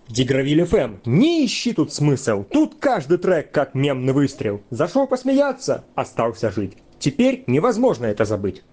Дигравиль ФМ. Не ищи тут смысл. Тут каждый трек как мемный выстрел. Зашел посмеяться, остался жить. Теперь невозможно это забыть.